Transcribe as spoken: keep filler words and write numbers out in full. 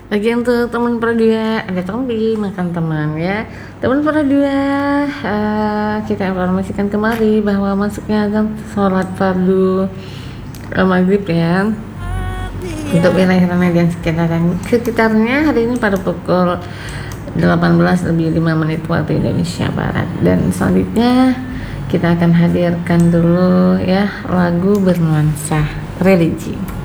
Lagi untuk teman perdua, ada Tombi makan teman ya. Teman perdua, uh, kita informasikan kembali bahwa masuknya azan sholat fardu uh, maghrib ya. Untuk wilayah Ramadan dan sekitarnya, sekitarnya hari ini pada pukul delapan belas lebih lima menit waktu Indonesia Barat. Dan selanjutnya kita akan hadirkan dulu ya lagu bernuansa religi.